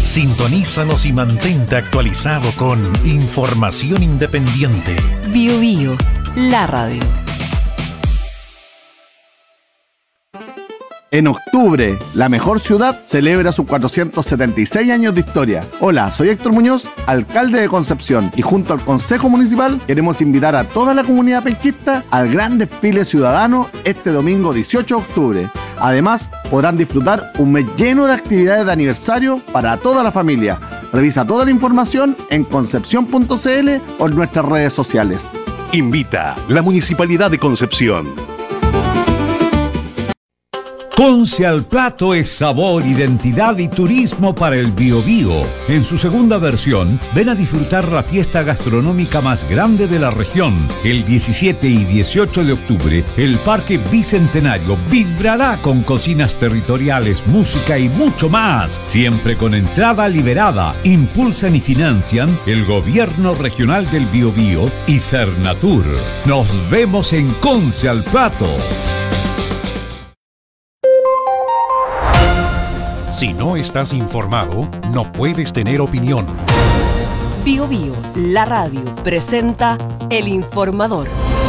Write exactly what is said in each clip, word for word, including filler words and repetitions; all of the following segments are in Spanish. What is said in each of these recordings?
Sintonízanos y mantente actualizado con información independiente. Bio Bio, la radio. En octubre, la mejor ciudad celebra sus cuatrocientos setenta y seis años de historia. Hola, soy Héctor Muñoz, alcalde de Concepción, y junto al Consejo Municipal queremos invitar a toda la comunidad penquista al gran desfile ciudadano este domingo dieciocho de octubre. Además, podrán disfrutar un mes lleno de actividades de aniversario para toda la familia. Revisa toda la información en concepción punto c l o en nuestras redes sociales. Invita la Municipalidad de Concepción. Conce al Plato es sabor, identidad y turismo para el Biobío. En su segunda versión, ven a disfrutar la fiesta gastronómica más grande de la región. El diecisiete y dieciocho de octubre, el Parque Bicentenario vibrará con cocinas territoriales, música y mucho más. Siempre con entrada liberada. Impulsan y financian el Gobierno Regional del Biobío y Cernatur. Nos vemos en Conce al Plato. Si no estás informado, no puedes tener opinión. Bio Bio, la radio, presenta El Informador.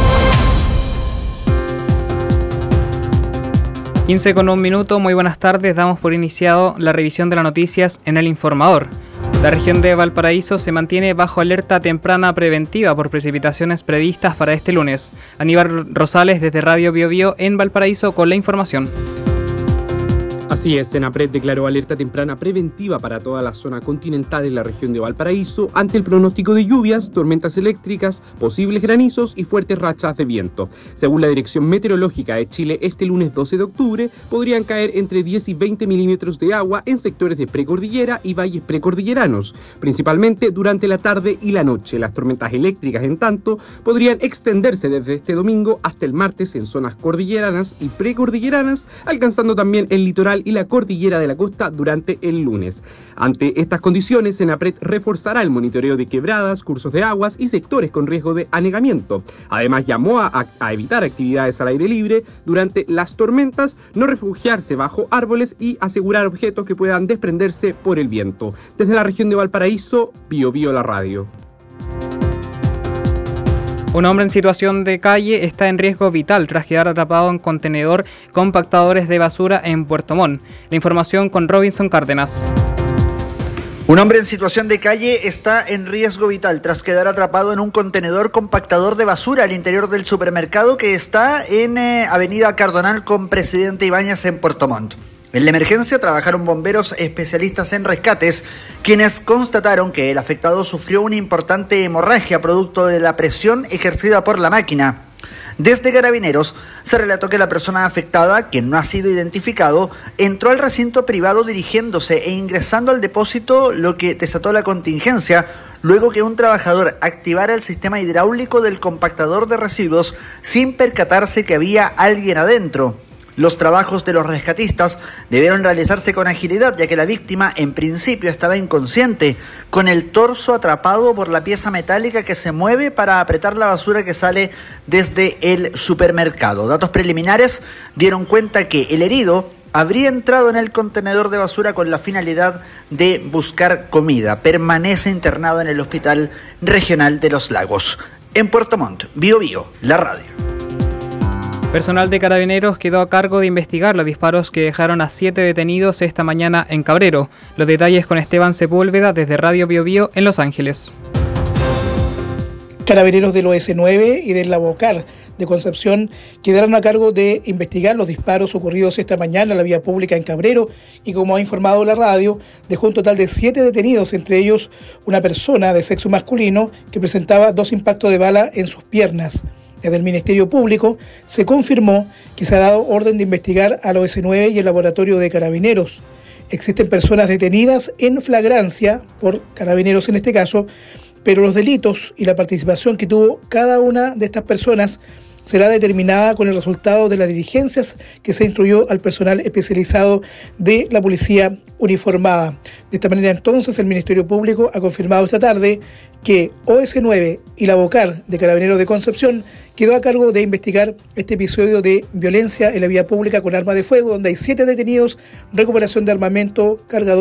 quince con un minuto, muy buenas tardes. Damos por iniciado la revisión de las noticias en El Informador. La región de Valparaíso se mantiene bajo alerta temprana preventiva por precipitaciones previstas para este lunes. Aníbal Rosales desde Radio Bio Bio en Valparaíso con la información. Así es, Senapred declaró alerta temprana preventiva para toda la zona continental de la región de Valparaíso ante el pronóstico de lluvias, tormentas eléctricas, posibles granizos y fuertes rachas de viento. Según la Dirección Meteorológica de Chile, este lunes doce de octubre podrían caer entre diez y veinte milímetros de agua en sectores de precordillera y valles precordilleranos, principalmente durante la tarde y la noche. Las tormentas eléctricas, en tanto, podrían extenderse desde este domingo hasta el martes en zonas cordilleranas y precordilleranas, alcanzando también el litoral y la cordillera de la costa durante el lunes. Ante estas condiciones, Senapred reforzará el monitoreo de quebradas, cursos de aguas y sectores con riesgo de anegamiento. Además, llamó a, a, a evitar actividades al aire libre durante las tormentas, no refugiarse bajo árboles y asegurar objetos que puedan desprenderse por el viento. Desde la región de Valparaíso, Bio Bio la radio. Un hombre en situación de calle está en riesgo vital tras quedar atrapado en contenedor compactadores de basura en Puerto Montt. La información con Robinson Cárdenas. Un hombre en situación de calle está en riesgo vital tras quedar atrapado en un contenedor compactador de basura al interior del supermercado que está en eh, Avenida Cardonal con Presidente Ibáñez en Puerto Montt. En la emergencia trabajaron bomberos especialistas en rescates, quienes constataron que el afectado sufrió una importante hemorragia producto de la presión ejercida por la máquina. Desde Carabineros se relató que la persona afectada, quien no ha sido identificado, entró al recinto privado dirigiéndose e ingresando al depósito, lo que desató la contingencia, luego que un trabajador activara el sistema hidráulico del compactador de residuos sin percatarse que había alguien adentro. Los trabajos de los rescatistas debieron realizarse con agilidad, ya que la víctima en principio estaba inconsciente, con el torso atrapado por la pieza metálica que se mueve para apretar la basura que sale desde el supermercado. Datos preliminares dieron cuenta que el herido habría entrado en el contenedor de basura con la finalidad de buscar comida. Permanece internado en el Hospital Regional de Los Lagos. En Puerto Montt, Bio Bio, la radio. Personal de Carabineros quedó a cargo de investigar los disparos que dejaron a siete detenidos esta mañana en Cabrero. Los detalles con Esteban Sepúlveda desde Radio Bio Bio en Los Ángeles. Carabineros del O S nueve y del Labocar de Concepción quedaron a cargo de investigar los disparos ocurridos esta mañana en la vía pública en Cabrero y, como ha informado la radio, dejó un total de siete detenidos, entre ellos una persona de sexo masculino que presentaba dos impactos de bala en sus piernas. Desde el Ministerio Público se confirmó que se ha dado orden de investigar al O S nueve y el laboratorio de Carabineros. Existen personas detenidas en flagrancia por Carabineros en este caso, pero los delitos y la participación que tuvo cada una de estas personas será determinada con el resultado de las diligencias que se instruyó al personal especializado de la policía uniformada. De esta manera, entonces, el Ministerio Público ha confirmado esta tarde que O S nueve y la Bocar de Carabineros de Concepción quedó a cargo de investigar este episodio de violencia en la vía pública con arma de fuego, donde hay siete detenidos, recuperación de armamento, cargador